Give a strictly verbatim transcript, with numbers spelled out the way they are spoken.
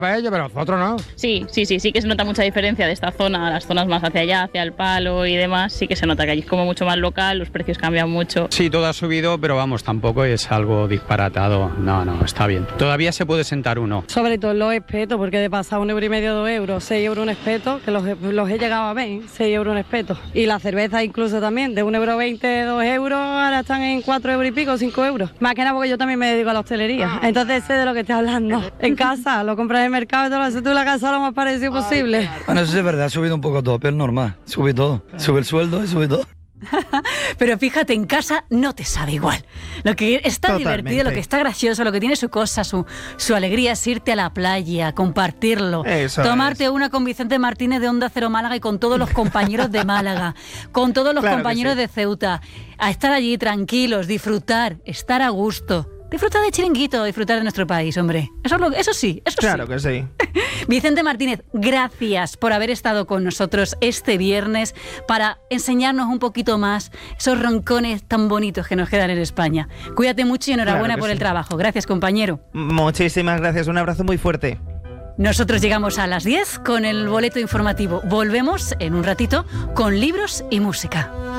para ello, pero nosotros no. Sí, sí, sí, sí que se nota mucha diferencia de esta zona a las zonas más hacia allá, hacia el Palo y demás. Sí que se nota que allí es como mucho más local, los precios cambian mucho. Sí, todo ha subido, pero vamos, tampoco es algo disparatado. No, no, está bien. Todavía se puede sentar uno. Sobre todo los espetos, porque de pasar un euro y medio, dos euros, seis euros un espeto, que los, los he llegado a ver, seis euros un espeto. Y la cerveza incluso también, de un euro veinte, dos euros, ahora están en cuatro euros y pico, cinco euros. Más que nada porque yo también me dedico a la hostelería. Entonces sé de lo que estoy hablando. En casa, lo compras en el mercado y todo lo haces tú en la casa lo más parecido posible. Bueno, eso es verdad, ha subido un poco todo, pero es normal. Sube todo. Sube el sueldo y sube todo. Pero fíjate, en casa no te sabe igual. Lo que está Totalmente. divertido, lo que está gracioso, lo que tiene su cosa, su, su alegría es irte a la playa, compartirlo, Eso tomarte es. una con Vicente Martínez de Onda Cero Málaga y con todos los compañeros de Málaga, con todos los claro compañeros sí. de Ceuta, a estar allí tranquilos, disfrutar, estar a gusto. Disfrutar de Chiringuito, disfrutar de nuestro país, hombre. Eso, es lo, eso sí, eso claro sí. Claro que sí. Vicente Martínez, gracias por haber estado con nosotros este viernes para enseñarnos un poquito más esos roncones tan bonitos que nos quedan en España. Cuídate mucho y enhorabuena claro por sí. el trabajo. Gracias, compañero. Muchísimas gracias, un abrazo muy fuerte. Nosotros llegamos a las diez con el boleto informativo. Volvemos en un ratito con libros y música.